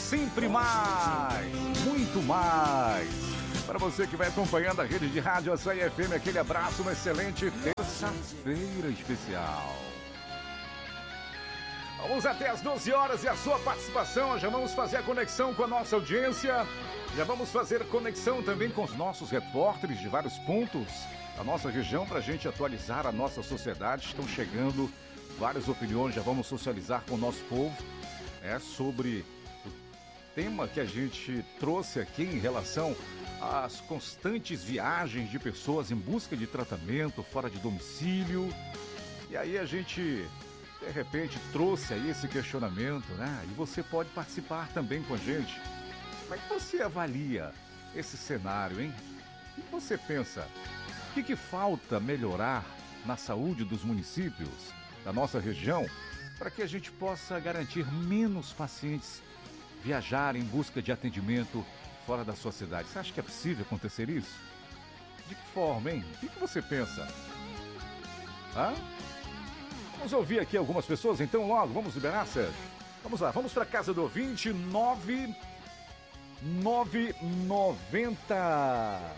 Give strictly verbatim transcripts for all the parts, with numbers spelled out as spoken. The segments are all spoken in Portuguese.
sempre mais, muito mais. Para você que vai acompanhando a rede de rádio Açaí F M, aquele abraço, uma excelente terça-feira especial. Vamos até às doze horas e a sua participação. Já vamos fazer a conexão com a nossa audiência. Já vamos fazer conexão também com os nossos repórteres de vários pontos da nossa região para a gente atualizar a nossa sociedade. Estão chegando várias opiniões, já vamos socializar com o nosso povo. É sobre o tema que a gente trouxe aqui em relação às constantes viagens de pessoas em busca de tratamento fora de domicílio. E aí a gente, de repente, trouxe aí esse questionamento, né? E você pode participar também com a gente. Como é que você avalia esse cenário, hein? O que você pensa? O que, que falta melhorar na saúde dos municípios da nossa região para que a gente possa garantir menos pacientes viajarem em busca de atendimento fora da sua cidade? Você acha que é possível acontecer isso? De que forma, hein? O que, que você pensa? Hã? Vamos ouvir aqui algumas pessoas, então logo, vamos liberar, Sérgio? Vamos lá, vamos para a casa do ouvinte, nove nove noventa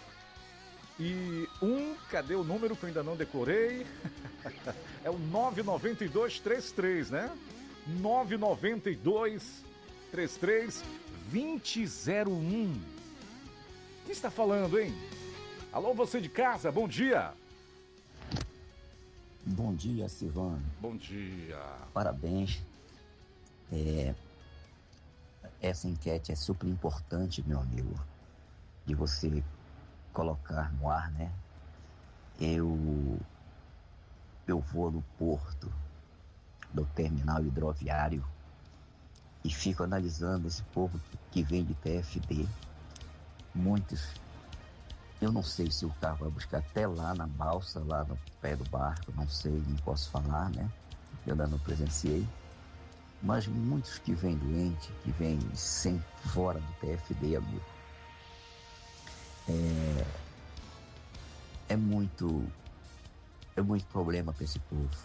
e um, cadê o número que eu ainda não decorei? É o nove nove dois três três, né? nove nove dois três três dois zero zero um. Quem está falando, hein? Alô, você de casa, bom dia. Bom dia, Silvano. Bom dia. Parabéns. É, essa enquete é super importante, meu amigo, de você colocar no ar, né? Eu, eu vou no porto do terminal hidroviário e fico analisando esse povo que vem de P F D. Muitos, eu não sei se o carro vai buscar até lá na balsa, lá no pé do barco, não sei, não posso falar, né? Eu ainda não presenciei. Mas muitos que vêm doente, que vêm sem, fora do P F D, amigo, é, é muito, é muito problema para esse povo.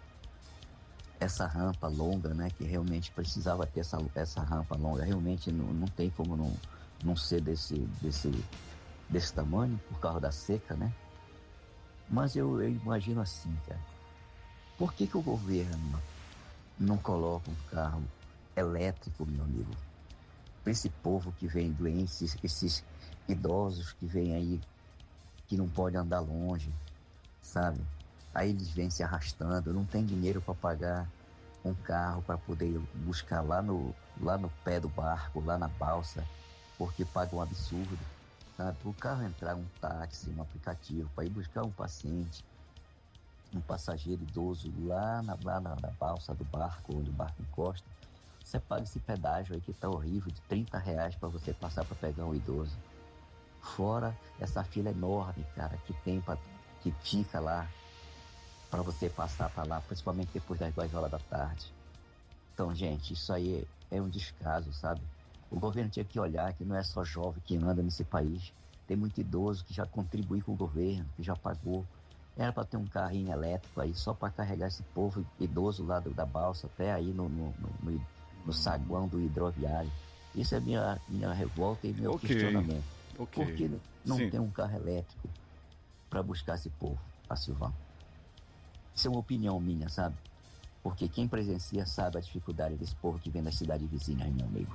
Essa rampa longa, né, que realmente precisava ter essa, essa rampa longa, realmente não, não tem como não, não ser desse, desse, desse tamanho, por causa da seca, né? Mas eu, eu imagino assim, cara, por que que o governo não coloca um carro elétrico, meu amigo, para esse povo que vem doente, esses, esses idosos que vêm aí, que não podem andar longe, sabe? Aí eles vêm se arrastando, não tem dinheiro para pagar um carro para poder buscar lá no, lá no pé do barco, lá na balsa, porque paga um absurdo, sabe? O carro entrar um táxi, um aplicativo, para ir buscar um paciente, um passageiro idoso lá na, lá na, na balsa do barco, onde o barco encosta, você paga esse pedágio aí que tá horrível, de trinta reais para você passar para pegar um idoso. Fora essa fila enorme, cara, que tem pra, que fica lá para você passar para lá, principalmente depois das duas horas da tarde. Então, gente, isso aí é, é um descaso, sabe? O governo tinha que olhar que não é só jovem que anda nesse país, tem muito idoso que já contribuiu com o governo, que já pagou. Era para ter um carrinho elétrico aí só para carregar esse povo idoso lá do, da balsa até aí no, no, no, no, no saguão do hidroviário. Isso é minha, minha revolta e meu okay. questionamento. Okay. Por que não Sim. tem um carro elétrico para buscar esse povo, a Silvão? Isso é uma opinião minha, sabe? Porque quem presencia sabe a dificuldade desse povo que vem das cidades vizinhas, meu amigo.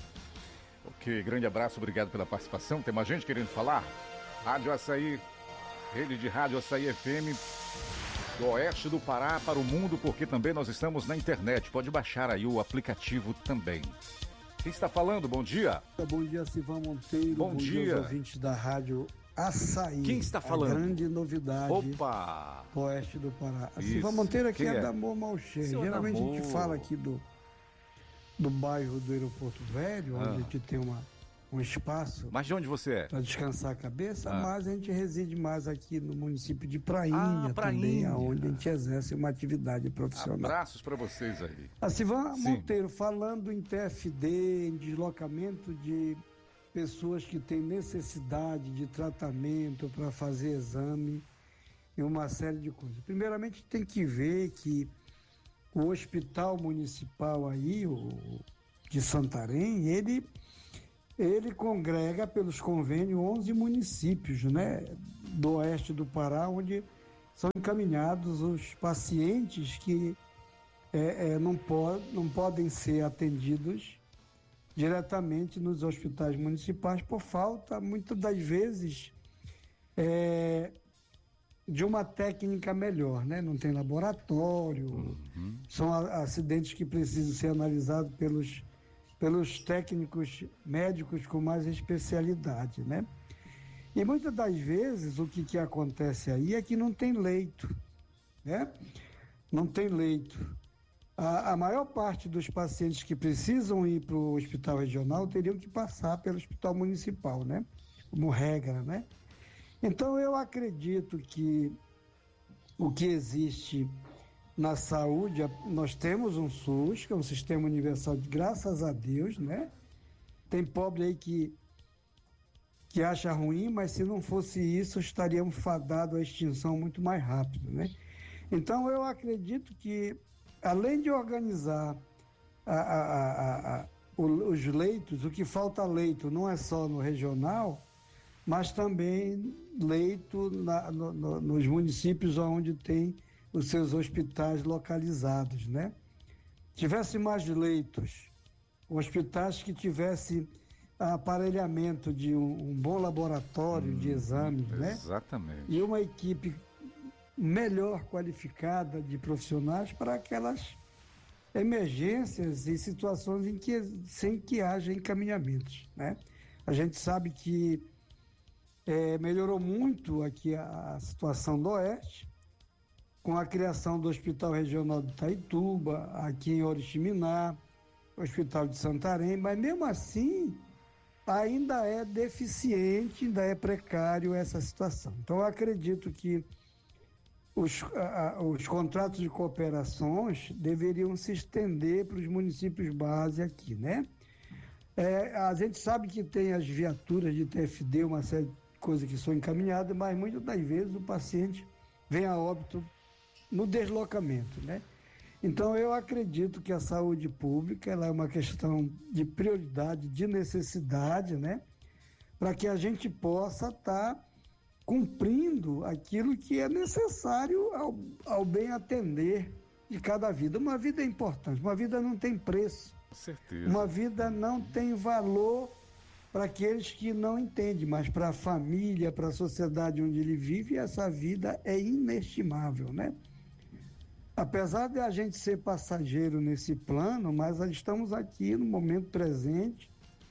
Ok, grande abraço, obrigado pela participação. Tem mais gente querendo falar? Rádio Açaí, rede de rádio Açaí F M, do oeste do Pará para o mundo, porque também nós estamos na internet. Pode baixar aí o aplicativo também. Quem está falando? Bom dia. Bom dia, Silvão Monteiro. Bom, Bom dia. dia aos ouvintes da rádio Açaí. Quem está falando? A grande novidade. Opa! Do oeste do Pará. A Isso. Silvão Monteiro aqui Quem é, é da Amor Malcheio. Seu Geralmente Amor. a gente fala aqui do, do bairro do Aeroporto Velho, onde ah. a gente tem uma, um espaço. Mas de onde você é? Para descansar a cabeça, ah. mas a gente reside mais aqui no município de Prainha, ah, também, onde a gente exerce uma atividade profissional. Abraços para vocês aí. A Silvão Monteiro, falando em T F D, em deslocamento de pessoas que têm necessidade de tratamento para fazer exame e uma série de coisas. Primeiramente, tem que ver que o hospital municipal aí, o de Santarém, ele, ele congrega pelos convênios onze municípios, né, do oeste do Pará, onde são encaminhados os pacientes que é, é, não, po- não podem ser atendidos diretamente nos hospitais municipais por falta, muitas das vezes, é, de uma técnica melhor, né? Não tem laboratório, uhum. São a- acidentes que precisam ser analisados pelos, pelos técnicos médicos com mais especialidade, né? E muitas das vezes o que, que acontece aí é que não tem leito, né? Não tem leito. A, a maior parte dos pacientes que precisam ir para o hospital regional teriam que passar pelo hospital municipal, né? Como regra, né? Então eu acredito que o que existe na saúde, nós temos um SUS, que é um sistema universal, de graças a Deus, né? Tem pobre aí que que acha ruim, mas se não fosse isso, estaríamos fadados à extinção muito mais rápido, né? Então, eu acredito que, além de organizar a, a, a, a, os leitos, o que falta leito não é só no regional, mas também leito na, no, no, nos municípios onde tem os seus hospitais localizados, né? Tivesse mais leitos, hospitais que tivessem aparelhamento de um, um bom laboratório hum, de exames, né? Exatamente. E uma equipe melhor qualificada de profissionais para aquelas emergências e situações em que, sem que haja encaminhamentos, né? A gente sabe que é, melhorou muito aqui a, a situação do Oeste, com a criação do Hospital Regional de Itaituba, aqui em Oriximiná, Hospital de Santarém, mas mesmo assim ainda é deficiente, ainda é precário essa situação. Então, eu acredito que os, a, os contratos de cooperações deveriam se estender para os municípios base aqui, né? É, a gente sabe que tem as viaturas de T F D, uma série de coisas que são encaminhadas, mas muitas das vezes o paciente vem a óbito no deslocamento, né? Então, eu acredito que a saúde pública ela é uma questão de prioridade, de necessidade, né? Para que a gente possa estar tá cumprindo aquilo que é necessário ao, ao bem atender de cada vida. Uma vida é importante, uma vida não tem preço. Com certeza. Uma vida não tem valor para aqueles que não entendem, mas para a família, para a sociedade onde ele vive, essa vida é inestimável, né? Apesar de a gente ser passageiro nesse plano, mas estamos aqui no momento presente,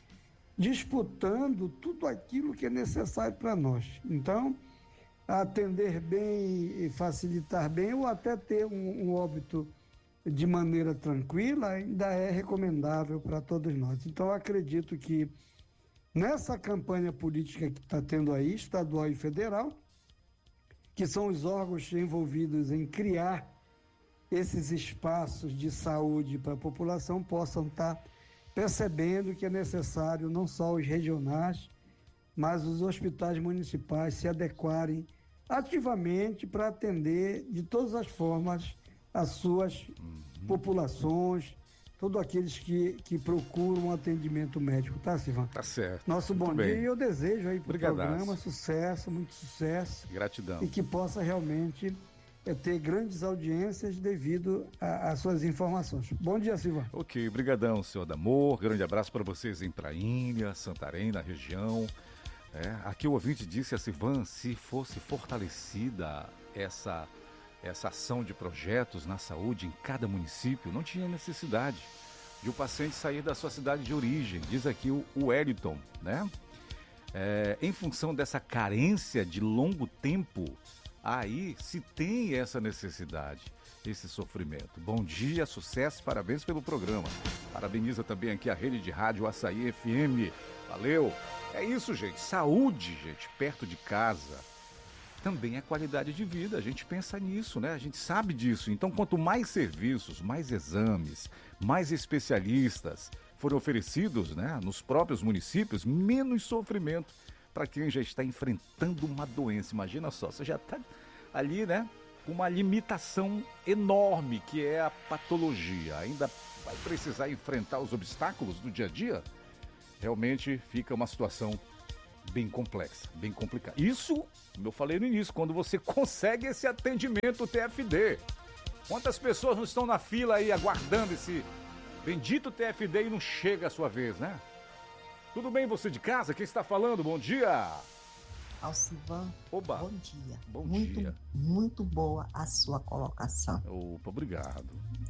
disputando tudo aquilo que é necessário para nós. Então, atender bem e facilitar bem, ou até ter um, um óbito de maneira tranquila, ainda é recomendável para todos nós. Então, eu acredito que nessa campanha política que está tendo aí, estadual e federal, que são os órgãos envolvidos em criar esses espaços de saúde para a população, possam estar percebendo que é necessário não só os regionais, mas os hospitais municipais se adequarem ativamente para atender de todas as formas as suas uhum. populações, todos aqueles que, que procuram um atendimento médico, tá, Silvão? Tá certo. Nosso bom muito dia bem. E eu desejo aí para o programa Obrigadaço. sucesso, muito sucesso. Gratidão. E que possa realmente é ter grandes audiências devido às suas informações. Bom dia, Silvão. Ok, brigadão, senhor Damor. Grande abraço para vocês em Prainha, Santarém, na região. É, aqui o ouvinte disse a Silvan, se fosse fortalecida essa, essa ação de projetos na saúde em cada município, não tinha necessidade de o paciente sair da sua cidade de origem, diz aqui o, o Wellington, né? É, em função dessa carência de longo tempo, aí se tem essa necessidade, esse sofrimento. Bom dia, sucesso, parabéns pelo programa. Parabeniza também aqui a rede de rádio Açaí F M. Valeu! É isso, gente. Saúde, gente, perto de casa. Também é qualidade de vida. A gente pensa nisso, né? A gente sabe disso. Então, quanto mais serviços, mais exames, mais especialistas forem oferecidos, né, nos próprios municípios, menos sofrimento para quem já está enfrentando uma doença. Imagina só, você já está ali, né, com uma limitação enorme, que é a patologia. Ainda vai precisar enfrentar os obstáculos do dia a dia, realmente fica uma situação bem complexa, bem complicada. Isso, como eu falei no início, quando você consegue esse atendimento T F D. Quantas pessoas não estão na fila aí aguardando esse bendito T F D e não chega a sua vez, né? Tudo bem, você de casa? Quem está falando? Bom dia! Alcivan, Oba. bom dia. Bom muito, dia. Muito boa a sua colocação. Opa, obrigado.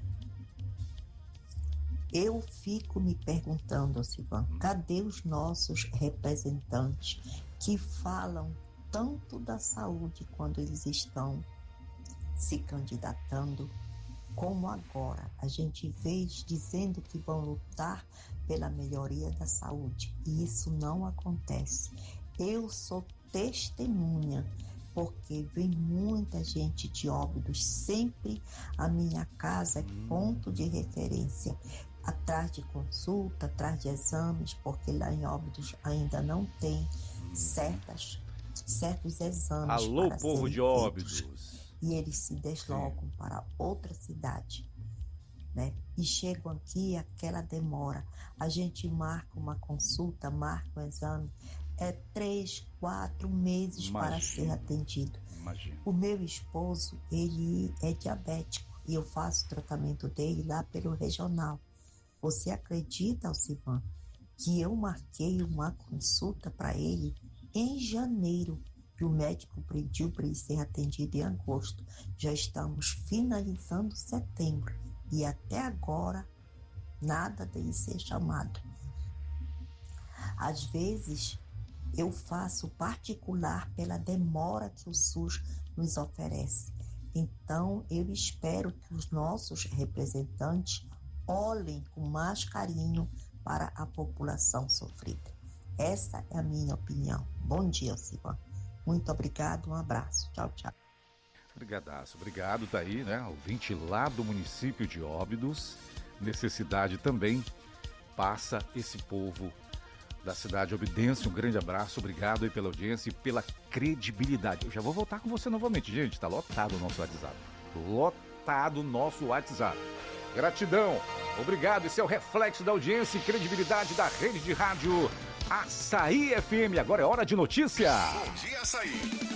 Eu fico me perguntando, Alcivan, cadê os nossos representantes que falam tanto da saúde quando eles estão se candidatando, como agora a gente vê dizendo que vão lutar pela melhoria da saúde, e isso não acontece. Eu sou testemunha, porque vem muita gente de Óbidos, sempre a minha casa é ponto de referência, atrás de consulta, atrás de exames, porque lá em Óbidos ainda não tem certas, certos exames. Alô, para povo serem de Óbidos. feitos. E eles se deslocam Sim. para outra cidade, né? E chegam aqui, aquela demora. A gente marca uma consulta, marca um exame, é três, quatro meses Imagina. para ser atendido. Imagina. O meu esposo, ele é diabético e eu faço o tratamento dele lá pelo regional. Você acredita, Alcivan, que eu marquei uma consulta para ele em janeiro? Que o médico pediu para ele ser atendido em agosto. Já estamos finalizando setembro e até agora nada dele ser chamado. Às vezes eu faço particular pela demora que o SUS nos oferece. Então eu espero que os nossos representantes olhem com mais carinho para a população sofrida. Essa é a minha opinião. Bom dia, Silvana. Muito obrigado, um abraço. Tchau, tchau. Obrigadaço, obrigado, tá aí, né? Ouvinte lá do município de Óbidos. Necessidade também passa esse povo da cidade obidense. Um grande abraço, obrigado aí pela audiência e pela credibilidade. Eu já vou voltar com você novamente, gente. Tá lotado o nosso WhatsApp. Lotado o nosso WhatsApp. Gratidão, obrigado. Esse é o reflexo da audiência e credibilidade da rede de rádio Açaí F M. Agora é hora de notícia. Bom dia, Açaí.